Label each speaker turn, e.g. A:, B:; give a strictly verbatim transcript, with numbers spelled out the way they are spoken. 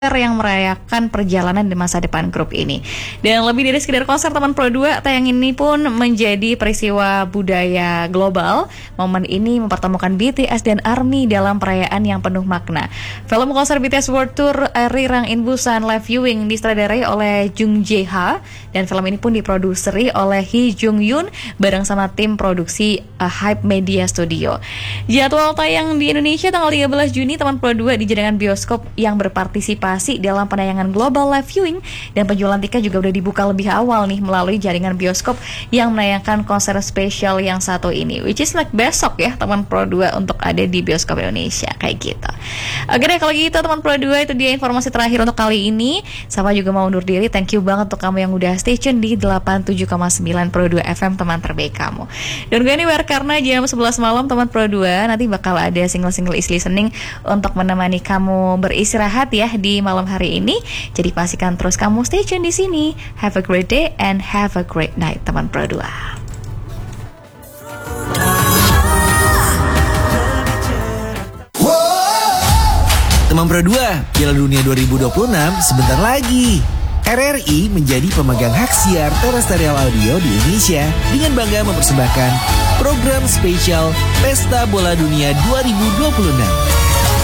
A: yang merayakan perjalanan di masa depan grup ini. Dan lebih dari sekedar konser teman Pro dua, tayang ini pun menjadi peristiwa budaya global. Momen ini mempertemukan B T S dan ARMY dalam perayaan yang penuh makna. Film konser B T S World Tour Rirang in Busan live viewing disutradarai oleh Jung Jae-ha, dan film ini pun diproduseri oleh Hee Jung Yoon bareng sama tim produksi uh, Hype Media Studio. Jadwal tayang di Indonesia tanggal tiga belas Juni, teman Pro dua dijaringkan bioskop yang berpartisipasi dalam penayangan global live viewing, dan penjualan tiket juga udah dibuka lebih awal nih melalui jaringan bioskop yang menayangkan konser spesial yang satu ini, which is like besok ya teman Pro dua untuk ada di bioskop Indonesia kayak gitu. Oke deh, kalau gitu teman Pro dua, itu dia informasi terakhir untuk kali ini. Sama juga mau undur diri. Thank you banget untuk kamu yang udah stay tune di delapan puluh tujuh koma sembilan Pro dua F M, teman terbaik kamu. Dan gue anywhere, karena jam sebelas malam teman Pro dua nanti bakal ada single-single easy listening untuk menemani kamu beristirahat ya di malam hari ini. Jadi pastikan terus kamu stay tune di sini. Have a great day and have a great night teman Pro dua.
B: Teman Pro dua, Piala Dunia dua ribu dua puluh enam sebentar lagi. R R I menjadi pemegang hak siar terrestrial audio di Indonesia dengan bangga mempersembahkan program spesial Pesta Bola Dunia dua ribu dua puluh enam.